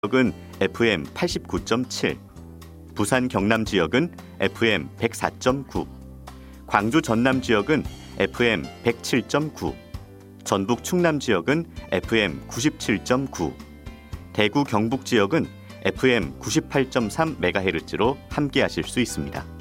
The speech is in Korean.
지역은 FM 89.7, 부산 경남 지역은 FM 104.9, 광주 전남 지역은 FM 107.9, 전북 충남 지역은 FM 97.9, 대구 경북 지역은 FM 98.3MHz로 함께하실 수 있습니다.